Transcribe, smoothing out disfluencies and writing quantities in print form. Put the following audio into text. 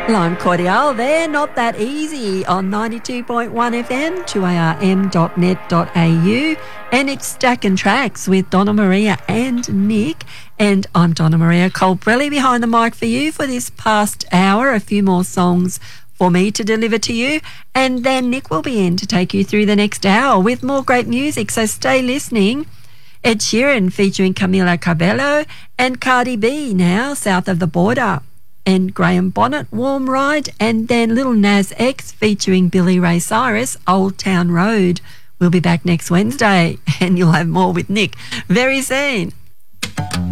Lime Cordiale there, Not That Easy on 92.1 FM, 2arm.net.au, and it's Stacking Tracks with Donna Maria and Nick. And I'm Donna Maria Colbrelli behind the mic for you for this past hour. A few more songs for me to deliver to you, and then Nick will be in to take you through the next hour with more great music, so stay listening. Ed Sheeran featuring Camila Cabello and Cardi B now, South of the Border. And Graham Bonnet, Warm Ride, and then Lil Nas X featuring Billy Ray Cyrus, Old Town Road. We'll be back next Wednesday, and you'll have more with Nick very soon.